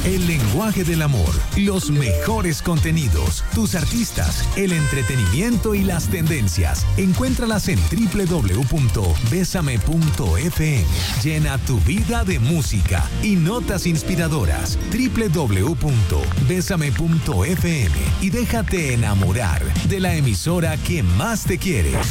El lenguaje del amor, los mejores contenidos, tus artistas, el entretenimiento y las tendencias. Encuéntralas en www.besame.fm. Llena tu vida de música y notas inspiradoras. www.besame.fm y déjate enamorar de la emisora que más te quiere.